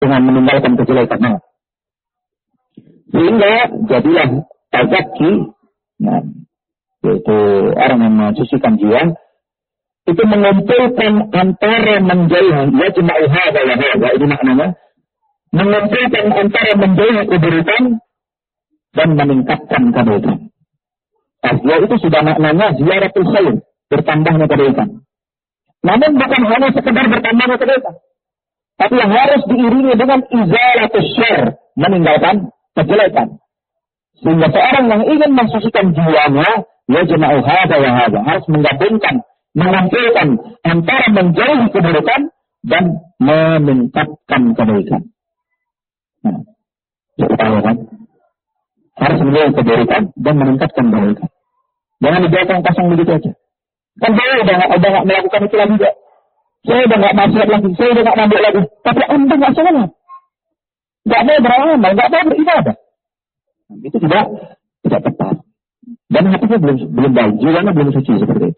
dengan meninggalkan kejelekan. Nah, sehingga jadilah tazaki, nah, yaitu orang yang mensucikan jiwa, itu mengumpulkan antara menjauhi, ya jema'u hadha wa hadha, ini maknanya, mengumpulkan antara menjauhi keburukan dan meningkatkan kebaikan. Ya itu sudah maknanya ziyaratul khair, bertambahnya kebaikan. Namun bukan hanya sekedar bertambahnya kebaikan, tapi yang harus diiringi dengan izalatul syarr, meninggalkan kejelekan. Sehingga seorang yang ingin mensucikan jiwanya, ya jema'u hadha wa hadha, harus menggabungkan, mengumpulkan antara menjauhi keburukan dan meningkatkan kebaikan. Nah, kita tahu kan? Harus menjauhi keburukan dan meningkatkan kebaikan. Jangan dibiarkan kosong begitu aja. Kan saya udah nggak melakukan itu lagi juga. Saya udah nggak maksiat lagi, saya udah nggak nambah lagi. Tapi Anda nggak sholat, nggak mau beramal, nggak mau beribadah. Itu tidak tepat. Dan hatinya belum baik, jiwanya belum suci seperti itu.